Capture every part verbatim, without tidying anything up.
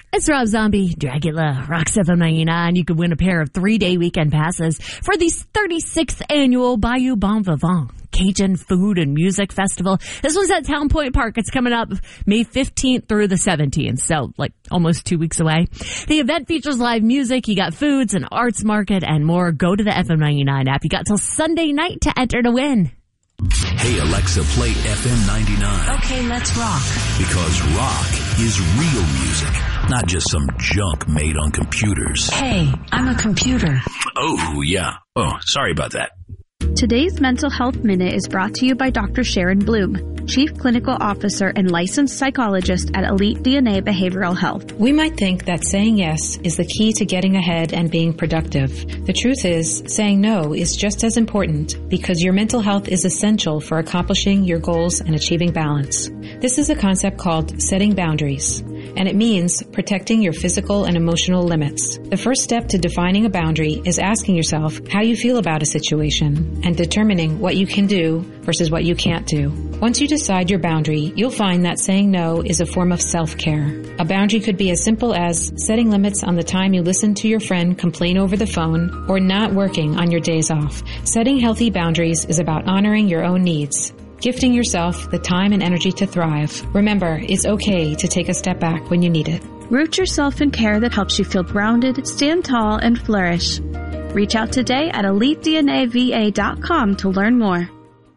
It's Rob Zombie, Dracula, Rock seven ninety-nine. You could win a pair of three-day weekend passes for the thirty-sixth annual Bayou Bon Vivant Cajun Food and Music Festival. This was at Town Point Park. It's coming up May fifteenth through the seventeenth, so like almost two weeks away. The event features live music. You got foods, an arts market, and more. Go to the F M ninety-nine app. You got till Sunday night to enter to win. Hey, Alexa, play F M ninety-nine. Okay, let's rock. Because rock is real music, not just some junk made on computers. Hey, I'm a computer. Oh, yeah. Oh, sorry about that. Today's Mental Health Minute is brought to you by Doctor Sharon Bloom, Chief Clinical Officer and Licensed Psychologist at Elite D N A Behavioral Health. We might think that saying yes is the key to getting ahead and being productive. The truth is, saying no is just as important because your mental health is essential for accomplishing your goals and achieving balance. This is a concept called setting boundaries, and it means protecting your physical and emotional limits. The first step to defining a boundary is asking yourself how you feel about a situation and determining what you can do versus what you can't do. Once you decide your boundary, you'll find that saying no is a form of self-care. A boundary could be as simple as setting limits on the time you listen to your friend complain over the phone or not working on your days off. Setting healthy boundaries is about honoring your own needs, gifting yourself the time and energy to thrive. Remember, it's okay to take a step back when you need it. Root yourself in care that helps you feel grounded, stand tall, and flourish. Reach out today at elite d n a v a dot com to learn more.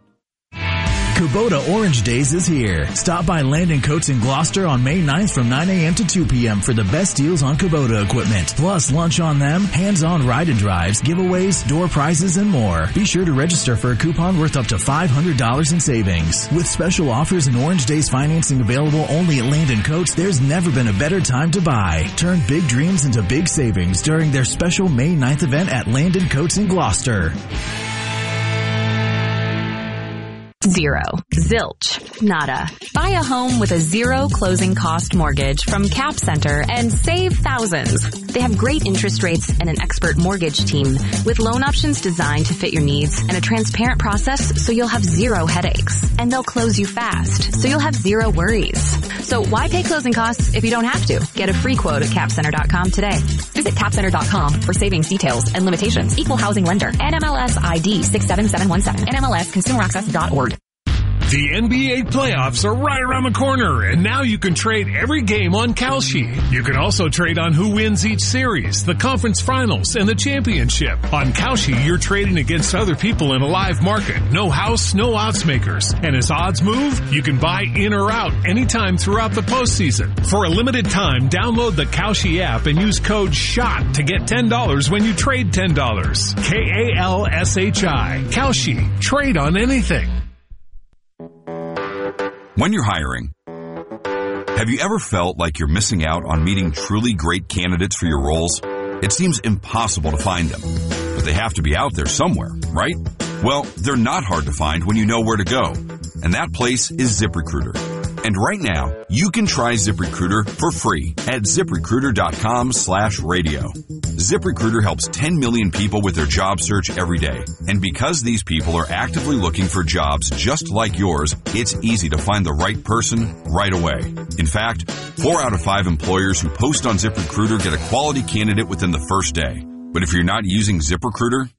Kubota Orange Days is here. Stop by Landon Coats in Gloucester on May ninth from nine a.m. to two p.m. for the best deals on Kubota equipment. Plus lunch on them, hands-on ride and drives, giveaways, door prizes, and more. Be sure to register for a coupon worth up to five hundred dollars in savings. With special offers and Orange Days financing available only at Landon Coats, there's never been a better time to buy. Turn big dreams into big savings during their special May ninth event at Landon Coats in Gloucester. Zero. Zilch. Nada. Buy a home with a zero closing cost mortgage from Cap Center and save thousands. They have great interest rates and an expert mortgage team with loan options designed to fit your needs and a transparent process so you'll have zero headaches. And they'll close you fast so you'll have zero worries. So why pay closing costs if you don't have to? Get a free quote at cap center dot com today. Visit cap center dot com for savings details and limitations. Equal housing lender. N M L S I D six seven seven one seven. N M L S consumer access dot org. The N B A playoffs are right around the corner, and now you can trade every game on Kalshi. You can also trade on who wins each series, the conference finals, and the championship. On Kalshi, you're trading against other people in a live market. No house, no odds makers. And as odds move, you can buy in or out anytime throughout the postseason. For a limited time, download the Kalshi app and use code SHOT to get ten dollars when you trade ten dollars. K A L S H I. Kalshi. Trade on anything. When you're hiring, have you ever felt like you're missing out on meeting truly great candidates for your roles? It seems impossible to find them, but they have to be out there somewhere, right? Well, they're not hard to find when you know where to go, and that place is ZipRecruiter. And right now, you can try ZipRecruiter for free at ZipRecruiter.com slash radio. ZipRecruiter helps ten million people with their job search every day. And because these people are actively looking for jobs just like yours, it's easy to find the right person right away. In fact, four out of five employers who post on ZipRecruiter get a quality candidate within the first day. But if you're not using ZipRecruiter,